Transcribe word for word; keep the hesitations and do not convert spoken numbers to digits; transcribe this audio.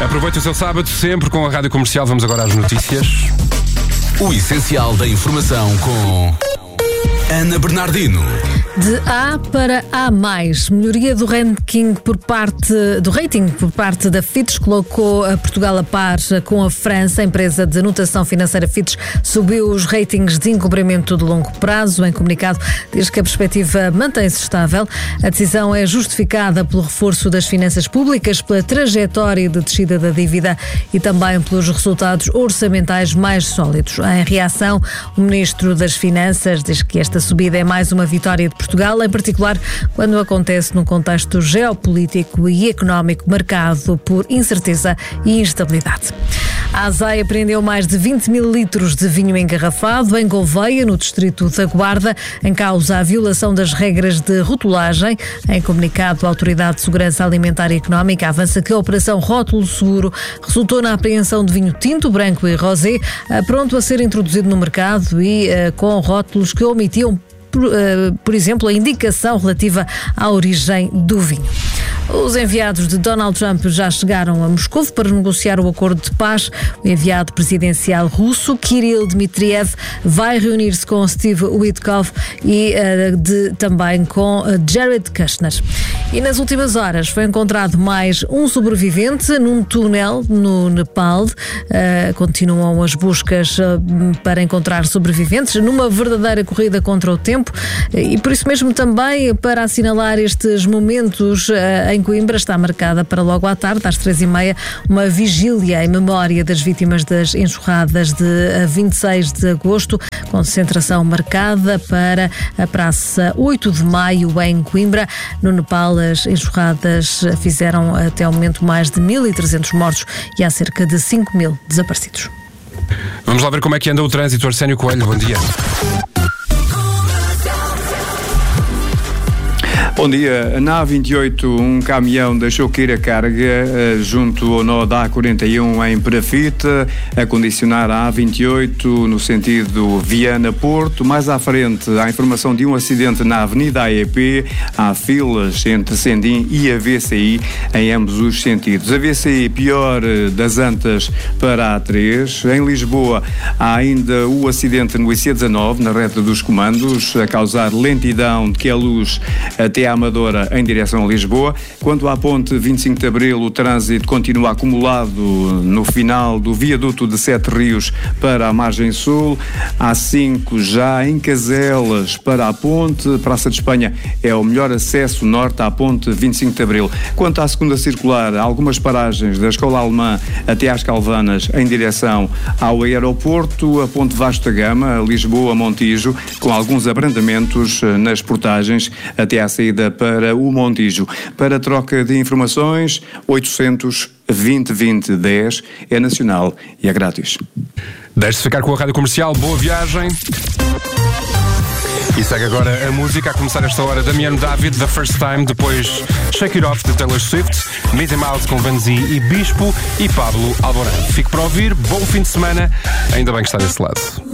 Aproveite o seu sábado sempre com a Rádio Comercial. Vamos agora às notícias. O essencial da informação com Ana Bernardino. De A para A mais, melhoria do ranking por parte do rating por parte da Fitch colocou a Portugal a par com a França. A empresa de anotação financeira Fitch subiu os ratings de incumprimento de longo prazo. Em comunicado diz que a perspectiva mantém-se estável. A decisão é justificada pelo reforço das finanças públicas, pela trajetória de descida da dívida e também pelos resultados orçamentais mais sólidos. Em reação, o Ministro das Finanças diz que esta subida é mais uma vitória de Portugal, em particular quando acontece num contexto geopolítico e económico marcado por incerteza e instabilidade. A ASAI apreendeu mais de vinte mil litros de vinho engarrafado em Gouveia, no distrito da Guarda, em causa a violação das regras de rotulagem. Em comunicado, a Autoridade de Segurança Alimentar e Económica avança que a Operação Rótulo Seguro resultou na apreensão de vinho tinto, branco e rosé, pronto a ser introduzido no mercado e uh, com rótulos que omitiam Por, uh, por exemplo, a indicação relativa à origem do vinho. Os enviados de Donald Trump já chegaram a Moscou para negociar o acordo de paz. O enviado presidencial russo, Kirill Dmitriev, vai reunir-se com Steve Witkoff e uh, de, também com uh, Jared Kushner. E nas últimas horas foi encontrado mais um sobrevivente num túnel no Nepal. Uh, continuam as buscas uh, para encontrar sobreviventes numa verdadeira corrida contra o tempo. E por isso mesmo também, para assinalar estes momentos, em Coimbra está marcada para logo à tarde, às três e meia, uma vigília em memória das vítimas das enxurradas de vinte e seis de agosto, concentração marcada para a Praça oito de maio em Coimbra. No Nepal, as enxurradas fizeram até ao momento mais de mil e trezentos mortos e há cerca de cinco mil desaparecidos. Vamos lá ver como é que anda o trânsito. Arsénio Coelho, bom dia. Bom dia. Na A vinte e oito, um caminhão deixou cair a carga uh, junto ao nó da A quarenta e um em Perafite, a condicionar a A vinte e oito no sentido Viana-Porto. Mais à frente, há informação de um acidente na Avenida A E P. Há filas entre Sendim e a V C I em ambos os sentidos. A V C I pior das Antas para a A três. Em Lisboa, há ainda o acidente no I C dezanove, na reta dos comandos, a causar lentidão de Queluz até a Amadora em direção a Lisboa. Quanto à ponte vinte e cinco de Abril, o trânsito continua acumulado no final do viaduto de Sete Rios para a margem sul. A cinco já em Caselas para a ponte. Praça de Espanha é o melhor acesso norte à ponte vinte e cinco de Abril. Quanto à segunda circular, algumas paragens da Escola Alemã até às Calvanas em direção ao aeroporto. A ponte Vasco da Gama, Lisboa-Montijo, com alguns abrandamentos nas portagens até à saída para o Montijo. Para troca de informações, oitocentos, vinte, vinte, dez é nacional e é grátis. Deixe-se ficar com a Rádio Comercial. Boa viagem. E segue agora a música, a começar esta hora, Damiano David, The First Time, depois Shake It Off de Taylor Swift, Meet Him Out com Vanzi e Bispo e Pablo Alborán. Fique para ouvir, bom fim de semana, ainda bem que está desse lado.